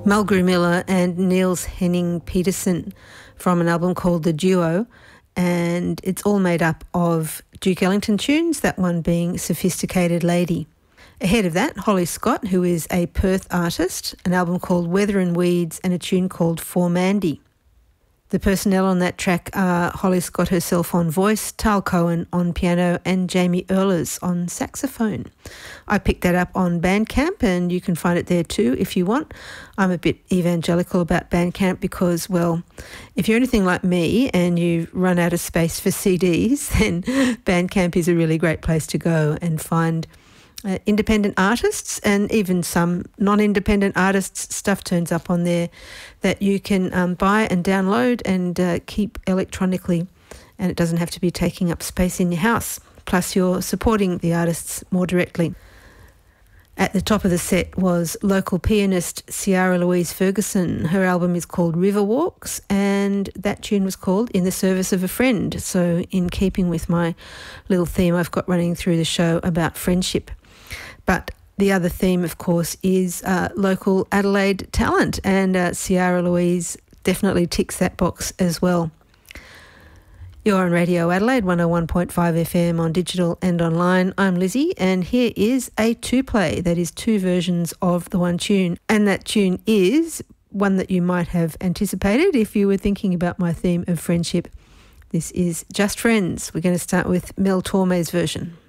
Mulgrew Miller and Niels Henning Petersen from an album called The Duo, and it's all made up of Duke Ellington tunes, that one being Sophisticated Lady. Ahead of that, Holly Scott, who is a Perth artist, an album called Weather and Weeds and a tune called For Mandy. The personnel on that track are Holly Scott herself on voice, Tal Cohen on piano and Jamie Earlers on saxophone. I picked that up on Bandcamp and you can find it there too if you want. I'm a bit evangelical about Bandcamp because, well, if you're anything like me and you run out of space for CDs, then Bandcamp is a really great place to go and find independent artists, and even some non-independent artists. Stuff turns up on there that you can buy and download and keep electronically, and it doesn't have to be taking up space in your house. Plus you're supporting the artists more directly. At the top of the set was local pianist Ciara Louise Ferguson. Her album is called River Walks, and that tune was called In the Service of a Friend. So in keeping with my little theme I've got running through the show about friendship. But the other theme, of course, is local Adelaide talent, and Ciara Louise definitely ticks that box as well. You're on Radio Adelaide, 101.5 FM on digital and online. I'm Lizzie, and here is a two-play. That is two versions of the one tune, and that tune is one that you might have anticipated if you were thinking about my theme of friendship. This is Just Friends. We're going to start with Mel Torme's version.